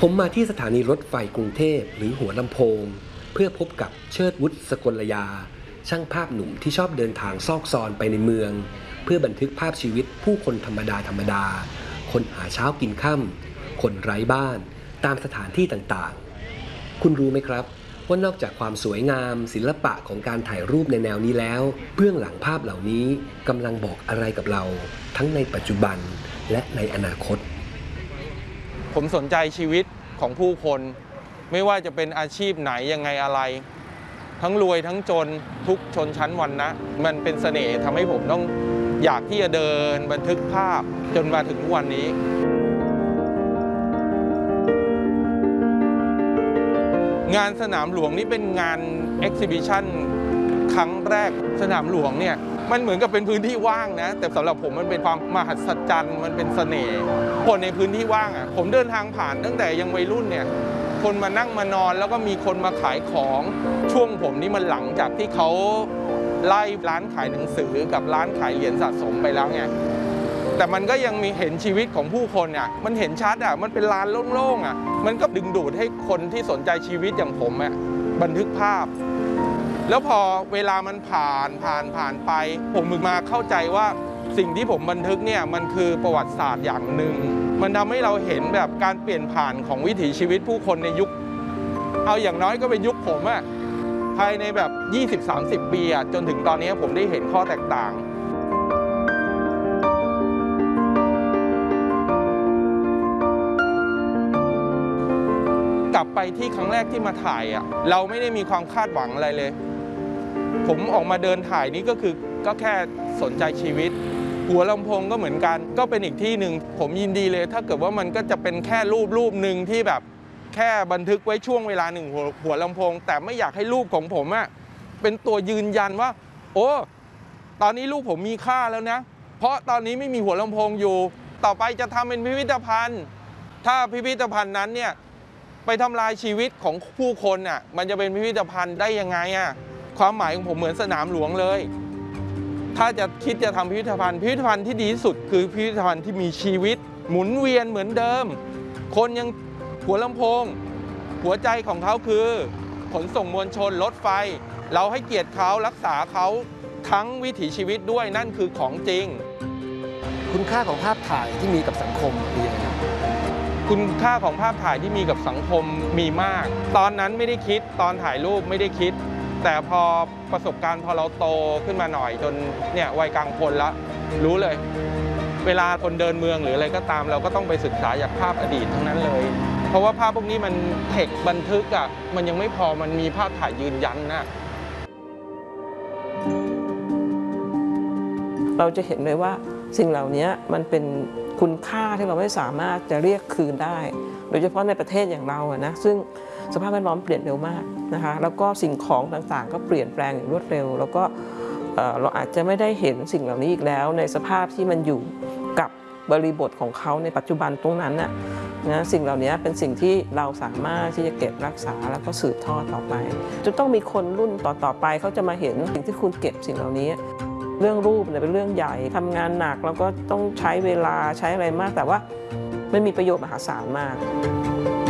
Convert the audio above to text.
ผมมาที่สถานีรถไฟกรุงเทพหรือหัวลำโพงเพื่อพบกับเชิดวุฒิสกลยาช่างภาพหนุ่มที่ชอบเดินทางซอกซอนไปในเมืองเพื่อบันทึกภาพชีวิตผู้คนธรรมดาคนหาเช้ากินค่ำคนไร้บ้านตามสถานที่ต่างๆคุณรู้ไหมครับว่านอกจากความสวยงามศิลปะของการถ่ายรูปในแนวนี้แล้วเบื้องหลังภาพเหล่านี้กำลังบอกอะไรกับเราทั้งในปัจจุบันและในอนาคตผมสนใจชีวิตของผู้คนไม่ว่าจะเป็นอาชีพไหนยังไงอะไรทั้งรวยทั้งจนทุกชนชั้นวรรณะมันเป็นเสน่ห์ทำให้ผมต้องอยากที่จะเดินบันทึกภาพจนมาถึงวันนี้งานสนามหลวงนี่เป็นงานเอ็กซิบิชันครั้งแรกสนามหลวงเนี่ยมันเหมือนกับเป็นพื้นที่ว่างนะแต่สำหรับผมมันเป็นความมหัศจรรย์มันเป็นเสน่ห์คนในพื้นที่ว่างอ่ะผมเดินทางผ่านตั้งแต่ยังวัยรุ่นเนี่ยคนมานั่งมานอนแล้วก็มีคนมาขายของช่วงผมนี่มันหลังจากที่เขาไล่ร้านขายหนังสือกับร้านขายเหรียญสะสมไปแล้วไงแต่มันก็ยังมีเห็นชีวิตของผู้คนอ่ะมันเห็นชัดอ่ะมันเป็นลานโล่งๆอ่ะมันก็ดึงดูดให้คนที่สนใจชีวิตอย่างผมอ่ะบันทึกภาพแล้วพอเวลามันผ่านไปผมมาเข้าใจว่าสิ่งที่ผมบันทึกเนี่ยมันคือประวัติศาสตร์อย่างหนึ่งมันทำให้เราเห็นแบบการเปลี่ยนผ่านของวิถีชีวิตผู้คนในยุคเอาอย่างน้อยก็เป็นยุคผมอะภายในแบบ 20-30 ปีอะจนถึงตอนนี้ผมได้เห็นข้อแตกต่างกลับไปที่ครั้งแรกที่มาถ่ายอะเราไม่ได้มีความคาดหวังอะไรเลยผมออกมาเดินถ่ายนี่ก็แค่สนใจชีวิตหัวลำโพงก็เหมือนกันก็เป็นอีกที่หนึ่งผมยินดีเลยถ้าเกิดว่ามันก็จะเป็นแค่รูปหนึ่งที่แบบแค่บันทึกไว้ช่วงเวลาหนึ่งหัวลำโพงแต่ไม่อยากให้รูปของผมอะเป็นตัวยืนยันว่าโอ้ตอนนี้รูปผมมีค่าแล้วนะเพราะตอนนี้ไม่มีหัวลำโพงอยู่ต่อไปจะทำเป็นพิพิธภัณฑ์ถ้าพิพิธภัณฑ์นั้นเนี่ยไปทำลายชีวิตของผู้คนอ่ะมันจะเป็นพิพิธภัณฑ์ได้ยังไงอ่ะความหมายของผมเหมือนสนามหลวงเลยถ้าจะคิดจะทำพิพิธภัณฑ์ที่ดีที่สุดคือพิพิธภัณฑ์ที่มีชีวิตหมุนเวียนเหมือนเดิมคนยังหัวลำโพงหัวใจของเขาคือขนส่งมวลชนรถไฟเราให้เกียรติเขารักษาเขาทั้งวิถีชีวิตด้วยนั่นคือของจริงคุณค่าของภาพถ่ายที่มีกับสังคมคือยังไงคุณค่าของภาพถ่ายที่มีกับสังคมมีมากตอนนั้นไม่ได้คิดตอนถ่ายรูปไม่ได้คิดแต่พอประสบการณ์พอเราโตขึ้นมาหน่อยจนเนี่ยวัยกลางคนแล้วรู้เลยเวลาคนเดินเมืองหรืออะไรก็ตามเราก็ต้องไปศึกษาจากภาพอดีตทั้งนั้นเลยเพราะว่าภาพพวกนี้มันเทคบันทึกอ่ะมันยังไม่พอมันมีภาพถ่ายยืนยันนะเราจะเห็นเลยว่าสิ่งเหล่านี้มันเป็นคุณค่าที่เราไม่สามารถจะเรียกคืนได้โดยเฉพาะในประเทศอย่างเราอะนะซึ่งสภาพแวดล้อมเปลี่ยนเร็วมากนะคะแล้วก็สิ่งของต่างๆก็เปลี่ยนแปลงอย่างรวดเร็วแล้วก็เราอาจจะไม่ได้เห็นสิ่งเหล่านี้อีกแล้วในสภาพที่มันอยู่กับบริบทของเขาในปัจจุบันตรงนั้นน่ะนะสิ่งเหล่านี้เป็นสิ่งที่เราสามารถที่จะเก็บรักษาแล้วก็สืบทอดต่อไปจะต้องมีคนรุ่นต่อๆไปเขาจะมาเห็นสิ่งที่คุณเก็บสิ่งเหล่านี้เรื่องรูปเนี่ยเป็นเรื่องใหญ่ทำงานหนักแล้วก็ต้องใช้เวลาใช้อะไรมากแต่ว่ามันมีประโยชน์มหาศาลมาก